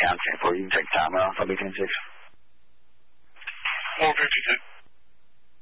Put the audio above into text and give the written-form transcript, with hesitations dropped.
down 10-4. You can take time off. I'll be 10-6. 452.